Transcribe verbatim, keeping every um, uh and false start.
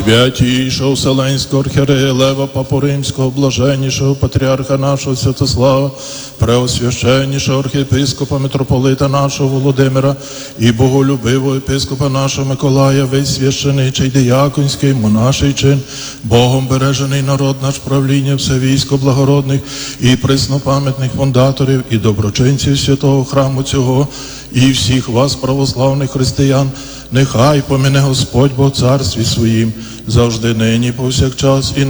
Святійшого Вселенського архієрея Лева Папу Римського, блаженнішого патріарха нашого Святослава, преосвященнішого архієпископа митрополита нашого Володимира і боголюбивого епископа нашого Миколая, весь священичий, дияконський, монаший чин, Богом бережений народ наш, правління, все військо благородних і преснопам'ятних фундаторів і доброчинців святого храму цього, і всіх вас, православних християн, нехай помине Господь Бог в царстві своїм, завжди нині, повсякчас і